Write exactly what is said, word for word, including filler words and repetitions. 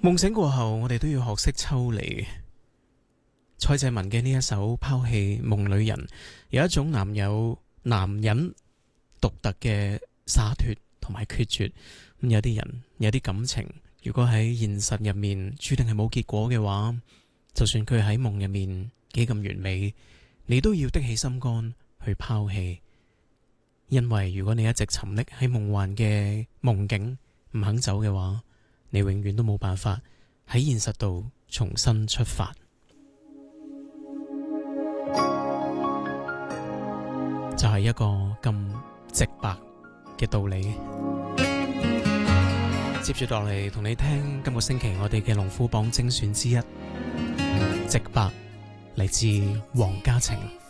夢醒過後，我哋都要學識抽離。蔡謝文嘅呢一首《拋棄夢裏人》，有一種男友男人獨特嘅灑脫同埋決絕。咁有啲人有啲感情，如果喺現實入面注定係冇結果嘅話，就算佢喺夢入面幾咁完美，你都要的起心肝去拋棄。因為如果你一直沉溺喺夢幻嘅夢境唔肯走嘅話，你永遠都冇辦法喺現實度重新出發。就係一個咁直白嘅道理。接住落嚟同你聽今個星期我哋嘅龍虎榜精選之一，直白嚟自黃家晴。